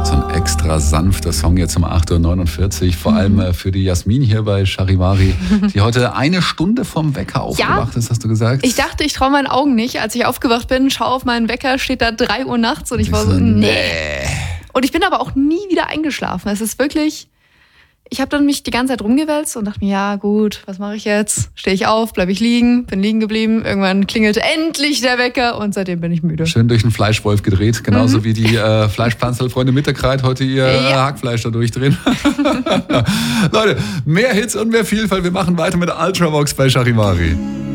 So ein extra sanfter Song jetzt um 8.49 Uhr. Vor allem für die Jasmin hier bei Charivari, die heute 1 Stunde vom Wecker aufgewacht ist, hast du gesagt? Ich dachte, ich traue meinen Augen nicht. Als ich aufgewacht bin, schaue auf meinen Wecker, steht da 3 Uhr nachts und ich war so, nee. Und ich bin aber auch nie wieder eingeschlafen. Es ist wirklich... Ich habe dann mich die ganze Zeit rumgewälzt und dachte mir, ja gut, was mache ich jetzt? Stehe ich auf, bleibe ich liegen, bin liegen geblieben. Irgendwann klingelte endlich der Wecker und seitdem bin ich müde. Schön durch den Fleischwolf gedreht, genauso wie die Fleischpanzerfreunde Mitterkreid heute ihr Hackfleisch da durchdrehen. Leute, mehr Hits und mehr Vielfalt. Wir machen weiter mit Ultravox bei Charivari.